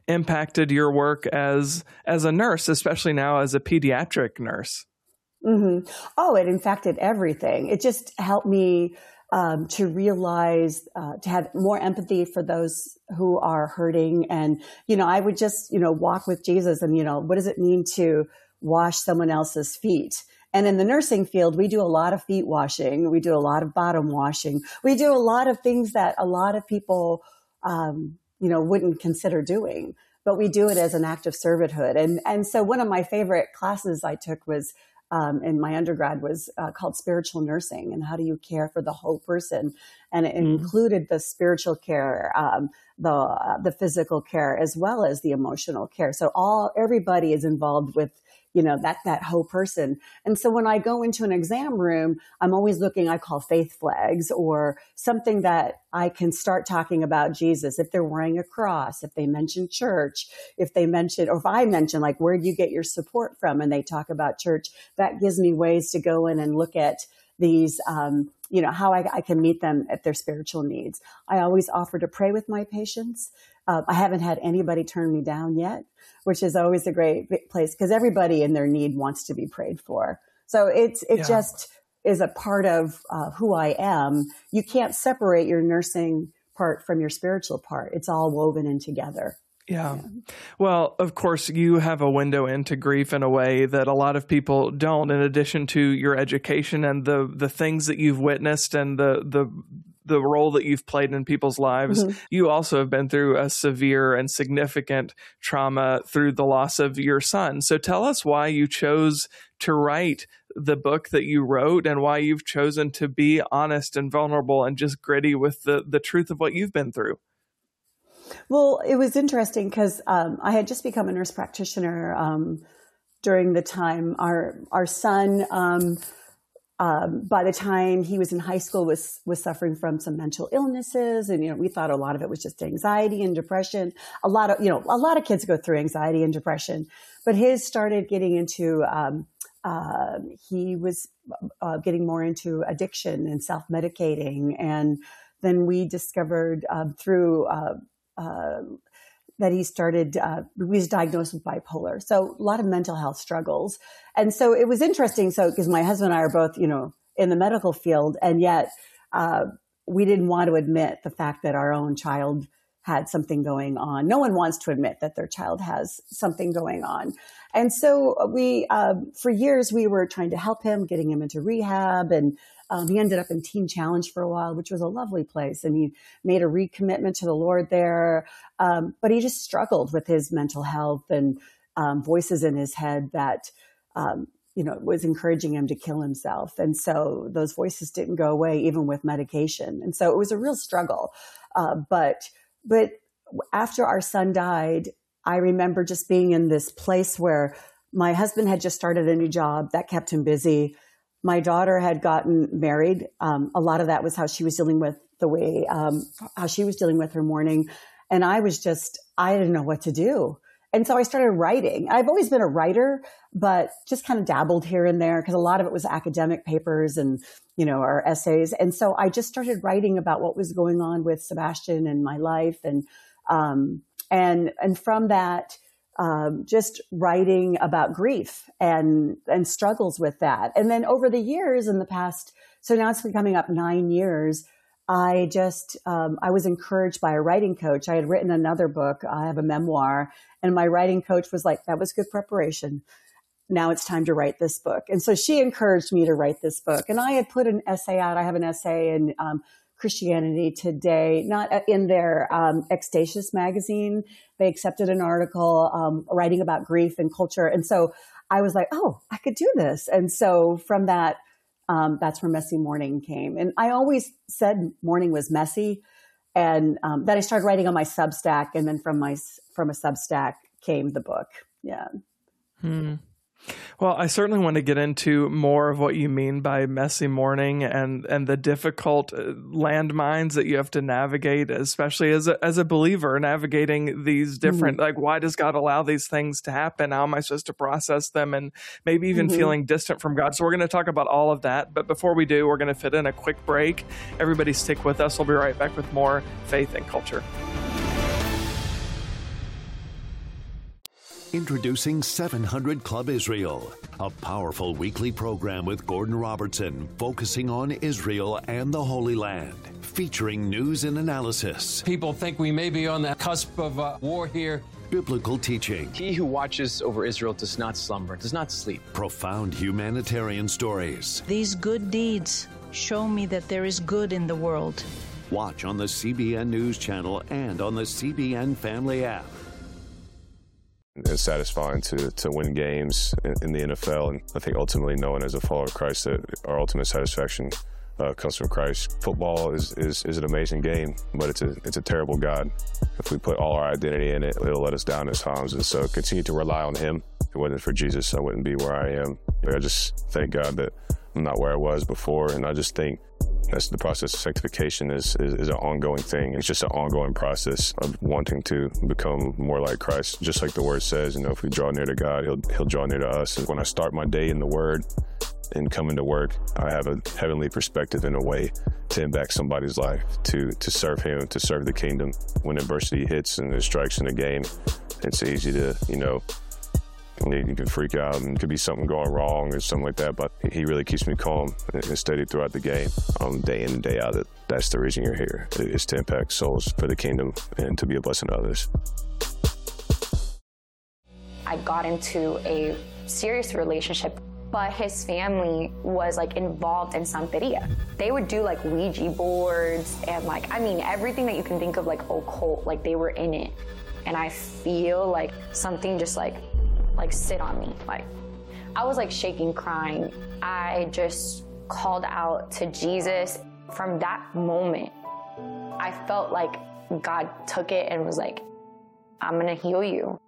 impacted your work as a nurse, especially now as a pediatric nurse? Mm-hmm. Oh, it impacted everything. It just helped me to realize, to have more empathy for those who are hurting. And, I would just, walk with Jesus and, what does it mean to wash someone else's feet? And in the nursing field, we do a lot of feet washing. We do a lot of bottom washing. We do a lot of things that a lot of people, wouldn't consider doing, but we do it as an act of servanthood. And so one of my favorite classes I took was, in my undergrad was called spiritual nursing, and how do you care for the whole person? And it included the spiritual care, the physical care, as well as the emotional care. So everybody is involved with, that whole person. And so when I go into an exam room, I'm always looking, I call faith flags, or something that I can start talking about Jesus. If they're wearing a cross, if they mention church, or if I mention, like, where do you get your support from? And they talk about church, that gives me ways to go in and look at these, how I can meet them at their spiritual needs. I always offer to pray with my patients. I haven't had anybody turn me down yet, which is always a great place, because everybody in their need wants to be prayed for. So it just is a part of who I am. You can't separate your nursing part from your spiritual part. It's all woven in together. Yeah. Well, of course, you have a window into grief in a way that a lot of people don't, in addition to your education and the things that you've witnessed and the role that you've played in people's lives. Mm-hmm. You also have been through a severe and significant trauma through the loss of your son. So tell us why you chose to write the book that you wrote, and why you've chosen to be honest and vulnerable and just gritty with the truth of what you've been through. Well, it was interesting because I had just become a nurse practitioner during the time our son, by the time he was in high school, was suffering from some mental illnesses, and we thought a lot of it was just anxiety and depression. A lot of kids go through anxiety and depression, but his started getting into he was getting more into addiction and self-medicating, and then we discovered through that he was diagnosed with bipolar. So a lot of mental health struggles. And so it was interesting. So, because my husband and I are both, in the medical field, and yet we didn't want to admit the fact that our own child had something going on. No one wants to admit that their child has something going on. And so we, for years, we were trying to help him, getting him into rehab, and he ended up in Teen Challenge for a while, which was a lovely place. And he made a recommitment to the Lord there. But he just struggled with his mental health and voices in his head that, was encouraging him to kill himself. And so those voices didn't go away even with medication. And so it was a real struggle. But after our son died, I remember just being in this place where my husband had just started a new job that kept him busy. My daughter had gotten married. A lot of that was how she was dealing with how she was dealing with her mourning. And I didn't know what to do. And so I started writing. I've always been a writer, but just kind of dabbled here and there, because a lot of it was academic papers and, or essays. And so I just started writing about what was going on with Sebastian and my life. And from that, just writing about grief and struggles with that. And then over the years in the past, so now it's been coming up 9 years, I was encouraged by a writing coach. I had written another book. I have a memoir, and my writing coach was like, that was good preparation. Now it's time to write this book. And so she encouraged me to write this book. And I had put an essay out. I have an essay in Christianity Today, not in their Extasius magazine. They accepted an article writing about grief and culture. And so I was like, oh, I could do this. And so from that, that's where Messy Mourning came. And I always said mourning was messy. And then I started writing on my Substack. And then from a Substack came the book. Yeah. Well, I certainly want to get into more of what you mean by messy mourning and the difficult landmines that you have to navigate, especially as a believer, navigating these different, like, why does God allow these things to happen? How am I supposed to process them? And maybe even feeling distant from God. So we're going to talk about all of that. But before we do, we're going to fit in a quick break. Everybody stick with us. We'll be right back with more Faith and Culture. Introducing 700 Club Israel, a powerful weekly program with Gordon Robertson focusing on Israel and the Holy Land, featuring news and analysis. People think we may be on the cusp of war here. Biblical teaching. He who watches over Israel does not slumber, does not sleep. Profound humanitarian stories. These good deeds show me that there is good in the world. Watch on the CBN News Channel and on the CBN Family app. It's satisfying to win games in the NFL, and I think ultimately knowing as a follower of Christ that our ultimate satisfaction comes from Christ. Football is an amazing game, but it's a terrible God. If we put all our identity in it, it'll let us down at times, and so continue to rely on Him. If it wasn't for Jesus, I wouldn't be where I am. But I just thank God that I'm not where I was before, and I just think that's the process of sanctification is an ongoing thing. It's just an ongoing process of wanting to become more like Christ. Just like the Word says, if we draw near to God, He'll draw near to us. And when I start my day in the Word and come into work, I have a heavenly perspective in a way to impact somebody's life, to serve Him, to serve the kingdom. When adversity hits and there's strikes in the game, it's easy to, you can freak out and it could be something going wrong or something like that, but He really keeps me calm and steady throughout the game, day in and day out. That's the reason you're here, is to impact souls for the kingdom and to be a blessing to others. I got into a serious relationship, but his family was involved in Santeria. They would do Ouija boards and everything that you can think of occult, they were in it. And I feel like something just sit on me. I was shaking, crying. I just called out to Jesus. From that moment, I felt like God took it and was like, I'm gonna heal you.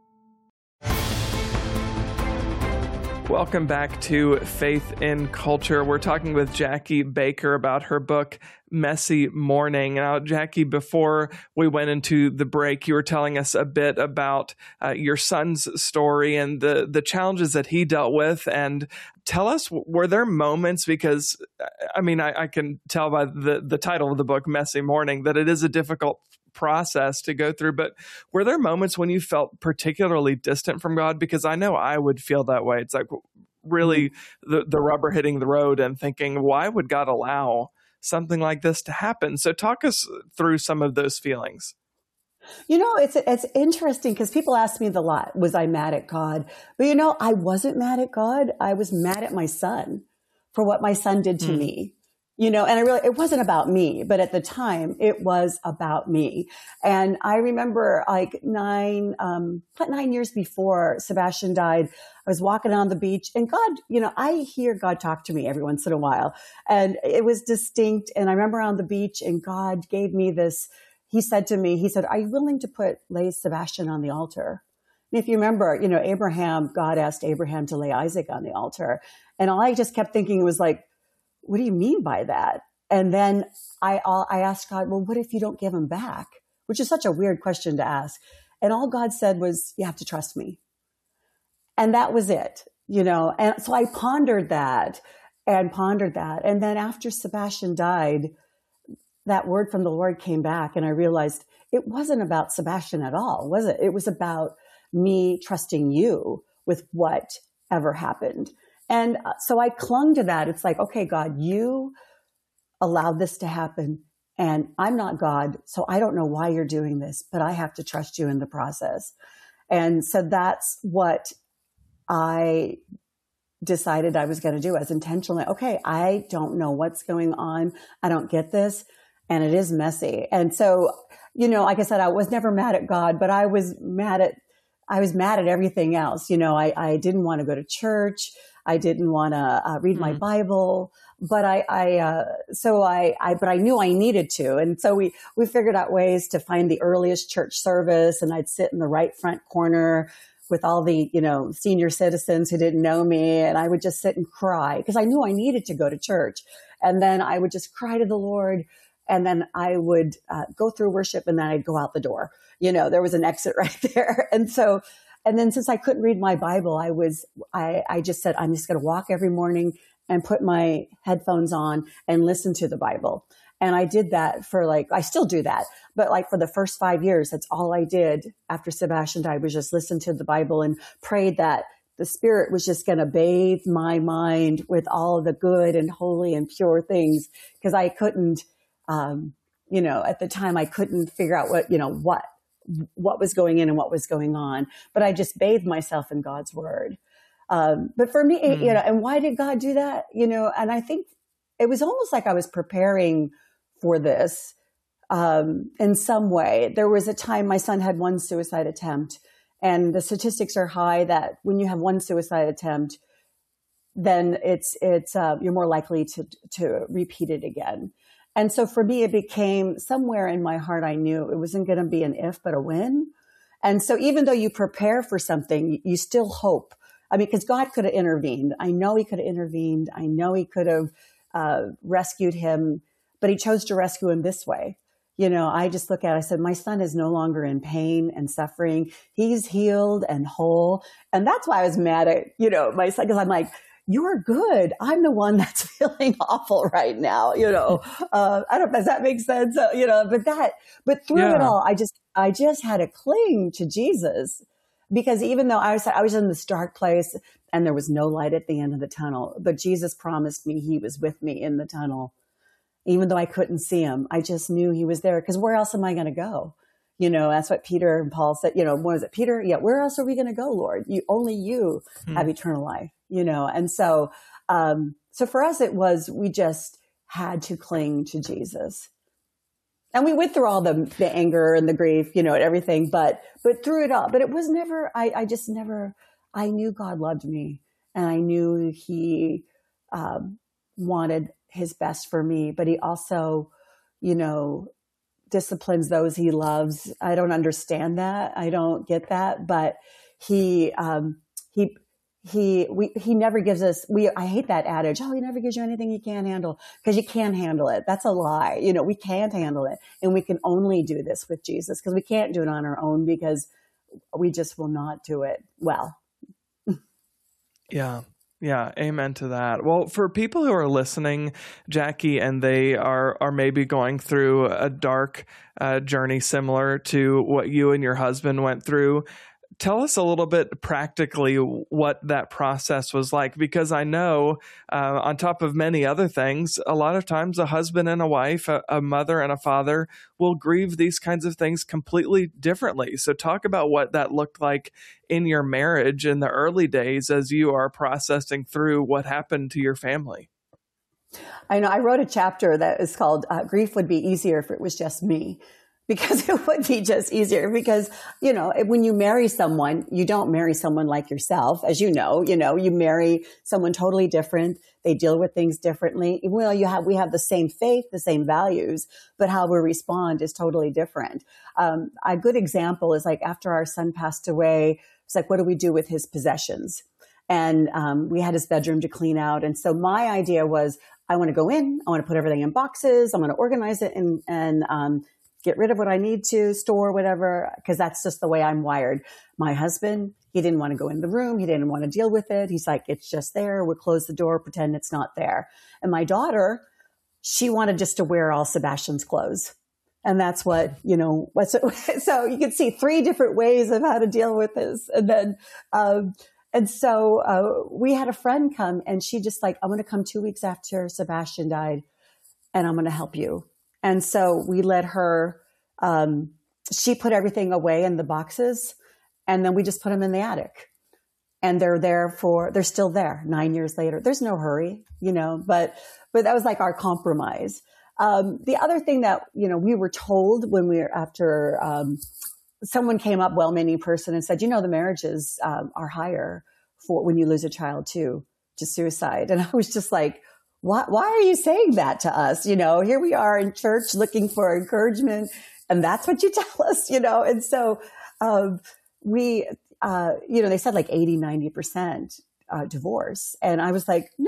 Welcome back to Faith in Culture. We're talking with Jackie Baker about her book, Messy Morning. Now, Jackie, before we went into the break, you were telling us a bit about your son's story and the challenges that he dealt with. And tell us, were there moments, because, I can tell by the title of the book, Messy Morning, that it is a difficult process to go through, but were there moments when you felt particularly distant from God? Because I know I would feel that way. It's really the rubber hitting the road and thinking, why would God allow something like this to happen? So talk us through some of those feelings. It's interesting because people ask me a lot, was I mad at God? But I wasn't mad at God. I was mad at my son for what my son did to me. And it wasn't about me, but at the time it was about me. And I remember 9 years before Sebastian died, I was walking on the beach and God, I hear God talk to me every once in a while, and it was distinct. And I remember on the beach and God gave me this, He said to me, are you willing to lay Sebastian on the altar? And if you remember, God asked Abraham to lay Isaac on the altar. And all I just kept thinking was what do you mean by that? And then I asked God, well, what if you don't give him back? Which is such a weird question to ask. And all God said was, you have to trust me. And that was it, And so I pondered that. And then after Sebastian died, that word from the Lord came back, and I realized it wasn't about Sebastian at all, was it? It was about me trusting you with whatever happened. And so I clung to that. It's okay, God, you allowed this to happen, and I'm not God, so I don't know why you're doing this, but I have to trust you in the process. And so that's what I decided I was going to do as intentionally. Okay, I don't know what's going on. I don't get this, and it is messy. And so, like I said, I was never mad at God, but I was mad at everything else. I didn't want to go to church. I didn't want to read my Bible, but but I knew I needed to. And so we figured out ways to find the earliest church service, and I'd sit in the right front corner with all the, senior citizens who didn't know me. And I would just sit and cry because I knew I needed to go to church. And then I would just cry to the Lord. And then I would go through worship, and then I'd go out the door. There was an exit right there. And then since I couldn't read my Bible, I just said, I'm just going to walk every morning and put my headphones on and listen to the Bible. And I did that for I still do that, but for the first 5 years, that's all I did after Sebastian died, was just listen to the Bible and prayed that the Spirit was just going to bathe my mind with all of the good and holy and pure things. Cause I couldn't, at the time I couldn't figure out what was going in and what was going on, but I just bathed myself in God's word. But for me, and why did God do that? And I think it was almost like I was preparing for this, in some way. There was a time my son had one suicide attempt, and the statistics are high that when you have one suicide attempt, then it's you're more likely to repeat it again. And so for me, it became somewhere in my heart, I knew it wasn't going to be an if, but a when. And so even though you prepare for something, you still hope. I mean, because God could have intervened. I know he could have intervened. I know he could have rescued him, but he chose to rescue him this way. I just look at it, I said, my son is no longer in pain and suffering. He's healed and whole. And that's why I was mad at, my son, because I'm like, you're good. I'm the one that's feeling awful right now. I don't know if that makes sense. But through it all, I just had to cling to Jesus, because even though I was in this dark place and there was no light at the end of the tunnel, but Jesus promised me he was with me in the tunnel. Even though I couldn't see him, I just knew he was there, because where else am I going to go? That's what Peter and Paul said, what was it, Peter? Yeah. Where else are we going to go, Lord? Only you have eternal life, And so, so for us, it was, we just had to cling to Jesus. And we went through all the anger and the grief, and everything, but through it all, but it was never, I knew God loved me, and I knew he, wanted his best for me, but he also, disciplines those he loves. I don't understand that. I don't get that, but he never gives us, I hate that adage. Oh, he never gives you anything you can't handle, because you can't handle it. That's a lie. We can't handle it. And we can only do this with Jesus, because we can't do it on our own, because we just will not do it well. Yeah. Yeah, amen to that. Well, for people who are listening, Jackie, and they are maybe going through a dark journey similar to what you and your husband went through, tell us a little bit practically what that process was like, because I know on top of many other things, a lot of times a husband and a wife, a mother and a father will grieve these kinds of things completely differently. So talk about what that looked like in your marriage in the early days as you are processing through what happened to your family. I know I wrote a chapter that is called Grief Would Be Easier If It Was Just Me. Because it would be just easier, because, when you marry someone, you don't marry someone like yourself. As you marry someone totally different. They deal with things differently. Well, we have the same faith, the same values, but how we respond is totally different. A good example is after our son passed away, it's what do we do with his possessions? And we had his bedroom to clean out. And so my idea was, I want to go in, I want to put everything in boxes, I'm going to organize it and get rid of what I need to, store whatever, because that's just the way I'm wired. My husband, he didn't want to go in the room. He didn't want to deal with it. He's like, it's just there. We'll close the door, pretend it's not there. And my daughter, she wanted just to wear all Sebastian's clothes. And that's what, so you can see 3 different ways of how to deal with this. And then, we had a friend come, and she just I'm going to come 2 weeks after Sebastian died, and I'm going to help you. And so we let her, she put everything away in the boxes, and then we just put them in the attic, and they're still there 9 years later. There's no hurry, but that was our compromise. The other thing that, we were told when we were after, someone came up, well-meaning person, and said, the marriages are higher for when you lose a child to suicide. And I was just like, why are you saying that to us? Here we are in church looking for encouragement, and that's what you tell us, And so, we, they said 80, 90% divorce. And I was like, no,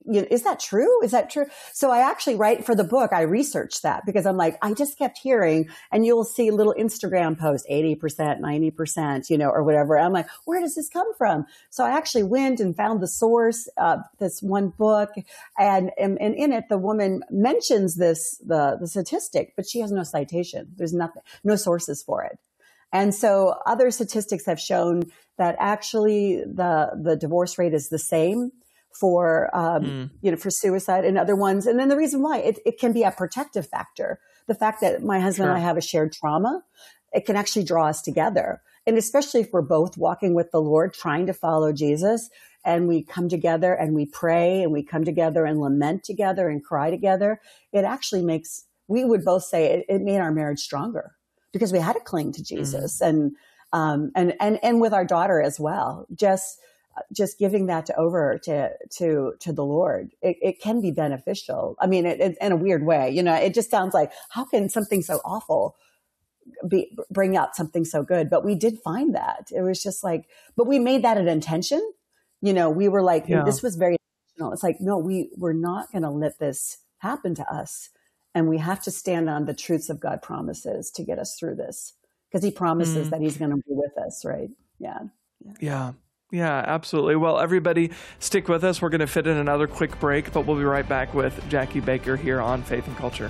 is that true? Is that true? So I actually write for the book. I researched that because I'm like, I just kept hearing, and you'll see little Instagram posts, 80%, 90%, or whatever. I'm like, where does this come from? So I actually went and found the source, this one book, and in it, the woman mentions the statistic, but she has no citation. There's nothing, no sources for it. And so other statistics have shown that actually the divorce rate is the same for, for suicide and other ones. And then the reason why it can be a protective factor. The fact that my husband and I have a shared trauma, it can actually draw us together. And especially if we're both walking with the Lord, trying to follow Jesus, and we come together and we pray and we come together and lament together and cry together, it actually makes, we would both say it made our marriage stronger because we had to cling to Jesus and with our daughter as well. Just giving that over to the Lord, it can be beneficial. I mean, it in a weird way, it just sounds like, how can something so awful bring out something so good? But we did find that it was just like, but we made that an intention. We were like, this was very intentional. It's like, no, we're not going to let this happen to us. And we have to stand on the truths of God promises to get us through this, because he promises that he's going to be with us. Right. Yeah. Yeah, absolutely. Well, everybody stick with us. We're going to fit in another quick break, but we'll be right back with Jackie Baker here on Faith and Culture.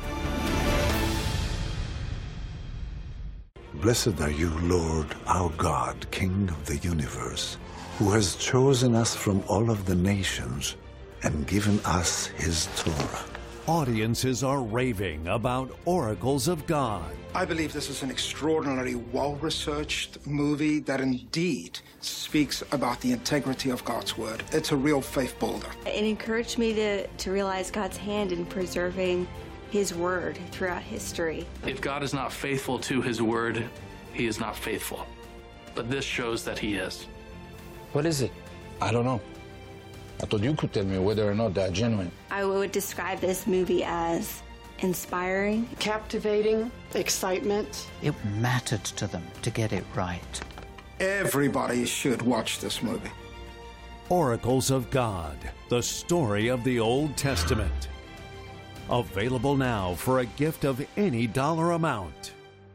Blessed are you, Lord, our God, King of the universe, who has chosen us from all of the nations and given us his Torah. Audiences are raving about Oracles of God. I believe this is an extraordinarily well-researched movie that indeed speaks about the integrity of God's word. It's a real faith builder. It encouraged me to realize God's hand in preserving his word throughout history. If God is not faithful to his word, he is not faithful. But this shows that he is. What is it? I don't know. I thought you could tell me whether or not they're genuine. I would describe this movie as inspiring, captivating, excitement. It mattered to them to get it right. Everybody should watch this movie. Oracles of God, the story of the Old Testament. Available now for a gift of any dollar amount.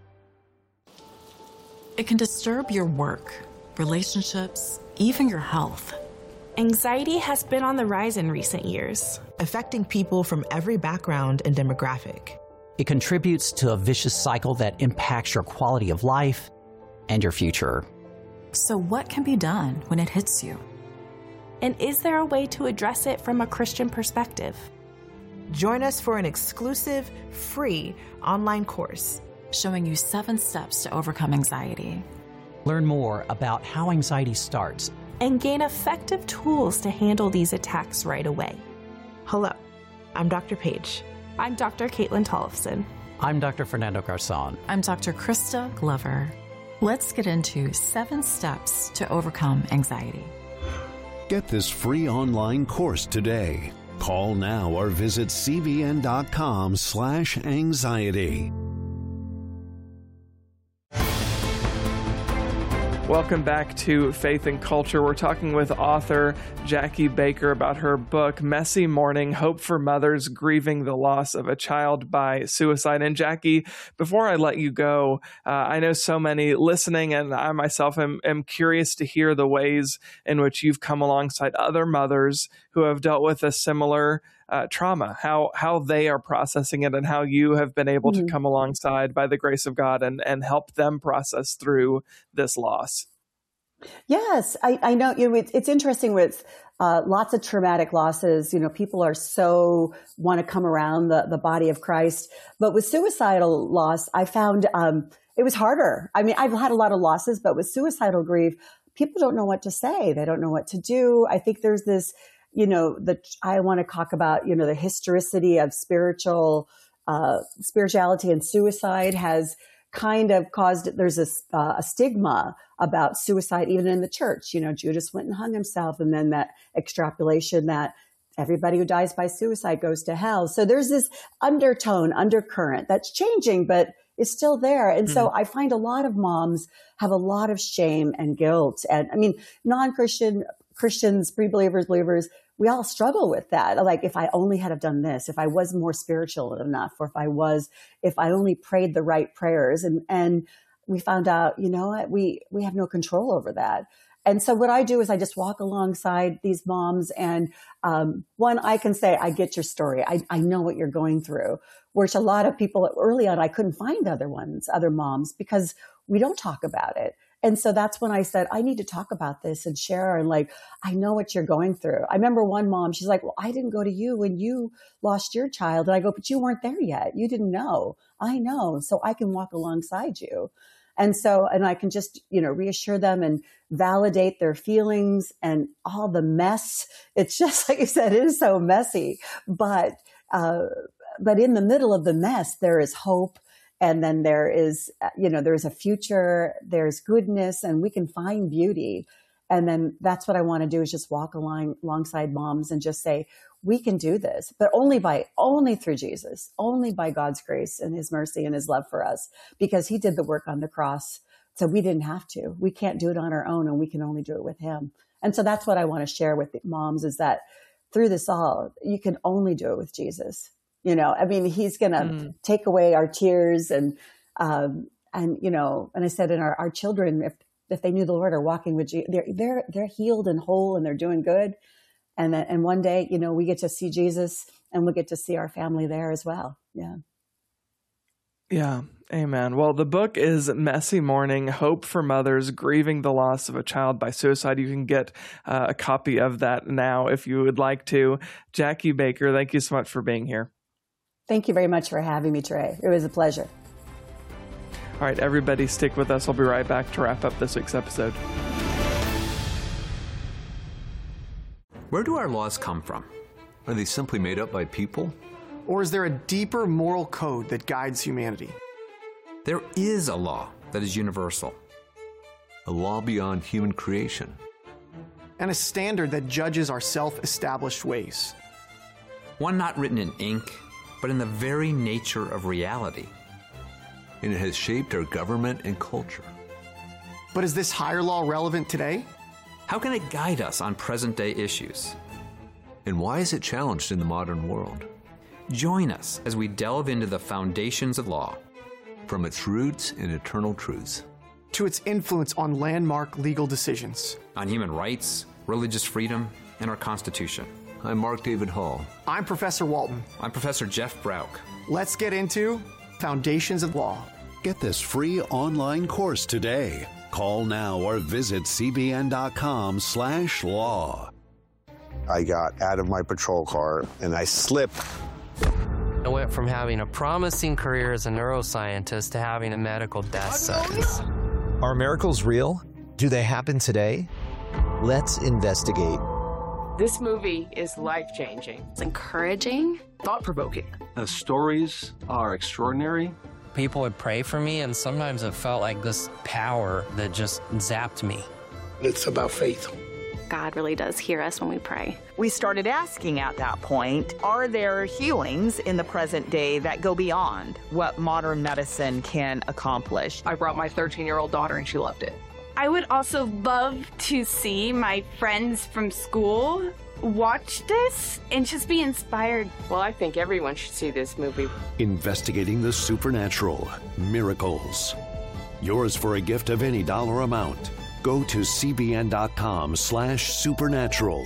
It can disturb your work, relationships, even your health. Anxiety has been on the rise in recent years, affecting people from every background and demographic. It contributes to a vicious cycle that impacts your quality of life and your future. So what can be done when it hits you? And is there a way to address it from a Christian perspective? Join us for an exclusive, free online course showing you 7 steps to overcome anxiety. Learn more about how anxiety starts and gain effective tools to handle these attacks right away. Hello, I'm Dr. Paige. I'm Dr. Caitlin Tollefson. I'm Dr. Fernando Garzon. I'm Dr. Krista Glover. Let's get into 7 steps to overcome anxiety. Get this free online course today. Call now or visit cvn.com/anxiety. Welcome back to Faith and Culture. We're talking with author Jackie Baker about her book, Messy Morning, Hope for Mothers Grieving the Loss of a Child by Suicide. And Jackie, before I let you go, I know so many listening, and I myself am curious to hear the ways in which you've come alongside other mothers who have dealt with a similar trauma, how they are processing it, and how you have been able to come alongside by the grace of God and help them process through this loss. Yes, I know. It's interesting with lots of traumatic losses. People are so want to come around the body of Christ, but with suicidal loss, I found it was harder. I mean, I've had a lot of losses, but with suicidal grief, people don't know what to say. They don't know what to do. I think there's this. I want to talk about, the historicity of spirituality and suicide has kind of caused, there's a stigma about suicide, even in the church. Judas went and hung himself, and then that extrapolation that everybody who dies by suicide goes to hell. So there's this undercurrent that's changing, but is still there. And so I find a lot of moms have a lot of shame and guilt. And I mean, non-Christians, pre-believers, believers, we all struggle with that. Like, if I only had have done this, if I was more spiritual enough, or if I only prayed the right prayers, and we found out, you know what, we have no control over that. And so what I do is I just walk alongside these moms, and one, I can say, I get your story. I know what you're going through, which a lot of people early on, I couldn't find other moms, because we don't talk about it. And so that's when I said, I need to talk about this and share. And like, I know what you're going through. I remember one mom, she's like, well, I didn't go to you when you lost your child. And I go, but you weren't there yet. You didn't know. I know. So I can walk alongside you. And so, and I can just, reassure them and validate their feelings and all the mess. It's just like you said, it is so messy, but in the middle of the mess, there is hope. And then there is, there's a future, there's goodness, and we can find beauty. And then that's what I want to do, is just walk alongside moms and just say, we can do this, but only through Jesus, only by God's grace and his mercy and his love for us, because he did the work on the cross. So we didn't have to. We can't do it on our own, and we can only do it with him. And so that's what I want to share with moms, is that through this all, you can only do it with Jesus. He's going to take away our tears and I said, and our children, if they knew the Lord, are walking with Jesus, they're healed and whole, and they're doing good. And one day, we get to see Jesus, and we'll get to see our family there as well. Yeah. Yeah. Amen. Well, the book is Messy Mourning, Hope for Mothers Grieving the Loss of a Child by Suicide. You can get a copy of that now if you would like to. Jackie Baker, thank you so much for being here. Thank you very much for having me, Trey. It was a pleasure. All right, everybody stick with us. We'll be right back to wrap up this week's episode. Where do our laws come from? Are they simply made up by people? Or is there a deeper moral code that guides humanity? There is a law that is universal. A law beyond human creation. And a standard that judges our self-established ways. One not written in ink, but in the very nature of reality. And it has shaped our government and culture. But is this higher law relevant today? How can it guide us on present-day issues? And why is it challenged in the modern world? Join us as we delve into the foundations of law. From its roots and eternal truths. To its influence on landmark legal decisions. On human rights, religious freedom, and our Constitution. I'm Mark David Hall. I'm Professor Walton. I'm Professor Jeff Brauch. Let's get into Foundations of Law. Get this free online course today. Call now or visit cbn.com/law. I got out of my patrol car and I slipped. I went from having a promising career as a neuroscientist to having a medical death sentence. Are miracles real? Do they happen today? Let's investigate. This movie is life-changing. It's encouraging. Thought-provoking. The stories are extraordinary. People would pray for me, and sometimes it felt like this power that just zapped me. It's about faith. God really does hear us when we pray. We started asking at that point, are there healings in the present day that go beyond what modern medicine can accomplish? I brought my 13-year-old daughter, and she loved it. I would also love to see my friends from school watch this and just be inspired. Well, I think everyone should see this movie. Investigating the supernatural, miracles. Yours for a gift of any dollar amount. Go to cbn.com/supernatural.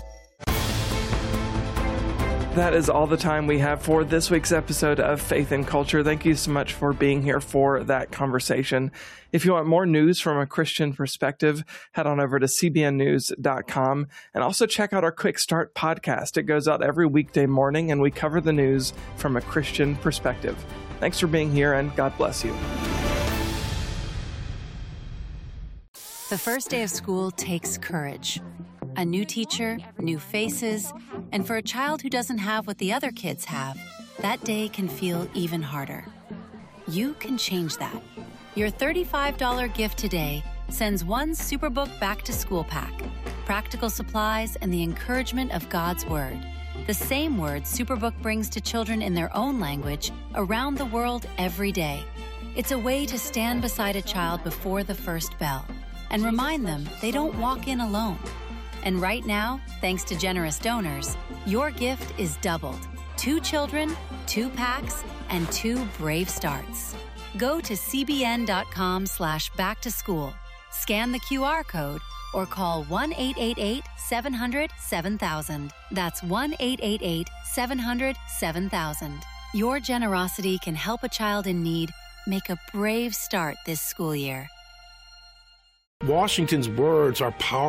That is all the time we have for this week's episode of Faith and Culture. Thank you so much for being here for that conversation. If you want more news from a Christian perspective, head on over to cbnnews.com and also check out our Quick Start podcast. It goes out every weekday morning and we cover the news from a Christian perspective. Thanks for being here and God bless you. The first day of school takes courage. A new teacher, new faces, and for a child who doesn't have what the other kids have, that day can feel even harder. You can change that. Your $35 gift today sends one Superbook Back to School pack, practical supplies, and the encouragement of God's Word. The same word Superbook brings to children in their own language around the world every day. It's a way to stand beside a child before the first bell and remind them they don't walk in alone. And right now, thanks to generous donors, your gift is doubled. 2 children, 2 packs, and 2 brave starts. Go to cbn.com/backtoschool, scan the QR code, or call 1-888-700-7000. That's 1-888-700-7000. Your generosity can help a child in need make a brave start this school year. Washington's words are powerful.